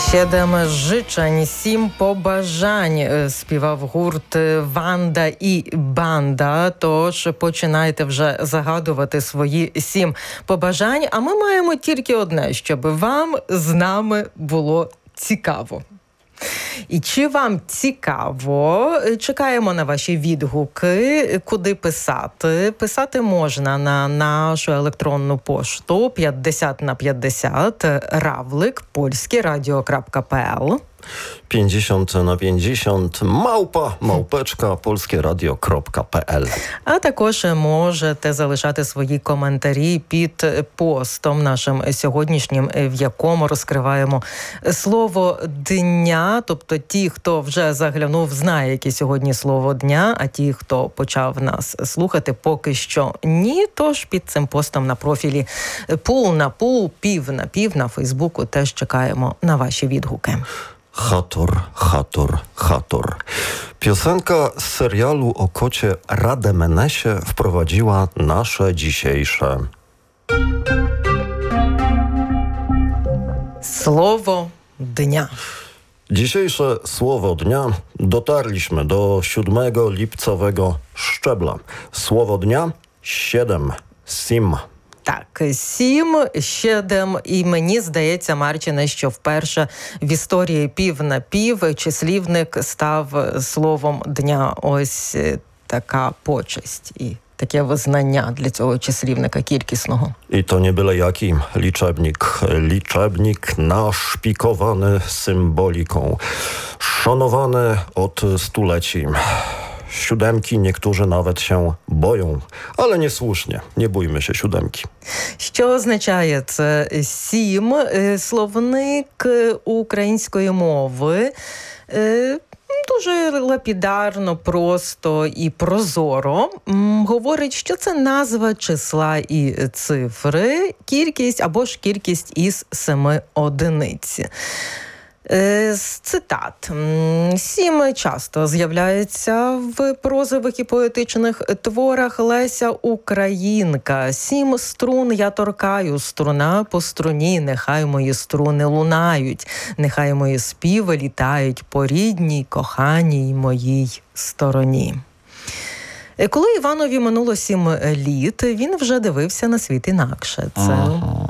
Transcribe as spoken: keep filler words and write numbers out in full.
Сім życzeń, сім побажань співав гурт «Ванда і Банда». Тож починайте вже загадувати свої сім побажань. А ми маємо тільки одне, щоб вам з нами було цікаво. І чи вам цікаво? Чекаємо на ваші відгуки, куди писати. Писати можна на нашу електронну пошту п'ятдесят на п'ятдесят равлик польське радіо крапка пе ел. pięćdziesiąt na pięćdziesiąt małpa, małpeczka, polskie radio kropka pe el. А також можете залишати свої коментарі під постом нашим сьогоднішнім, в якому розкриваємо слово дня. Тобто ті, хто вже заглянув, знає, яке сьогодні слово дня, а ті, хто почав нас слухати, поки що ні. Тож під цим постом на профілі пул на пул, пів на пів на Фейсбуку теж чекаємо на ваші відгуки. Hator, Hator, Hator. Piosenka z serialu o kocie Rademenesie wprowadziła nasze dzisiejsze Słowo dnia. Dzisiejsze słowo dnia. Dotarliśmy do siódmego lipcowego szczebla. Słowo dnia siedem. Sim. Так, сім, щедем, і мені здається, Марчине, що вперше в історії пів на пів числівник став словом дня. Ось така почесть і таке визнання для цього числівника кількісного. I to nie byle jaki liczebnik. Liczebnik naszpikowany symboliką. Szanowany od stuleci. Siódemki niektórzy nawet się boją, ale niesłusznie. Nie bójmy się siódemki. Що означає це сім? Словник української мови дуже лапідарно, просто і прозоро говорить, що це назва числа і цифри, кількість або ж кількість із семи одиниць. З цитат. Сім часто з'являється в прозових і поетичних творах. Леся Українка. Сім струн я торкаю, струна по струні. Нехай мої струни лунають, нехай мої співи літають по рідній, коханій моїй стороні. Коли Іванові минуло сім літ, він вже дивився на світ інакше. Це